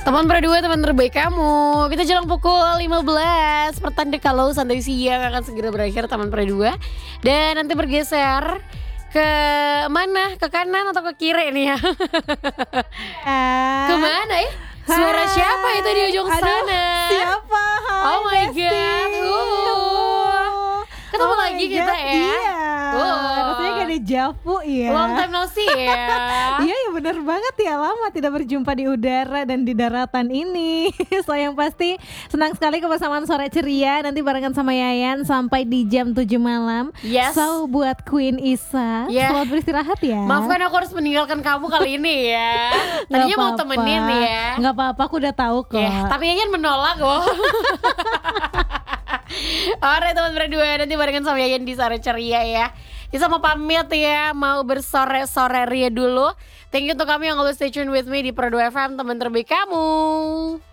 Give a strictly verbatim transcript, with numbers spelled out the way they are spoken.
Teman berdua, teman terbaik kamu. Kita jelang pukul lima belas. Pertanda kalau santai siang akan segera berakhir teman berdua. Dan nanti bergeser ke mana? Ke kanan atau ke kiri nih ya? Ah. Kemana ya? Suara siapa itu di ujung Aduh, sana? siapa? Hai, Oh my Besti. god. Uh. Ketemu Oh my lagi kita God, ya. Iya. Uh. Rasanya kayak dejavu ya. Long time no see ya. Iya ya bener banget ya, lama tidak berjumpa di udara dan di daratan ini. So yang pasti senang sekali kebersamaan sore ceria. Nanti barengan sama Yayan sampai di jam tujuh malam. Yes. So buat Queen Isa, Yeah. selamat beristirahat ya. Maafkan aku harus meninggalkan kamu kali ini ya. Nggak Tadinya mau apa-apa. temenin ya. Nggak apa-apa, aku udah tahu kok. Ya, tapi Yayan menolak loh. Alright teman berdua, nanti barengan sama Yayan di sore ceria ya. Isa mau pamit ya, mau bersore-sore ria dulu. Thank you untuk kamu yang always stay tune with me di Pro dua F M, teman terbaik kamu.